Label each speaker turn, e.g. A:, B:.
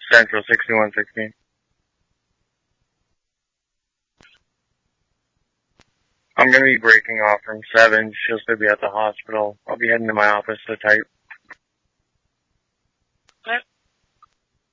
A: Central 6116. I'm gonna be breaking off from 7. She'll still be at the hospital. I'll be heading to my office to type.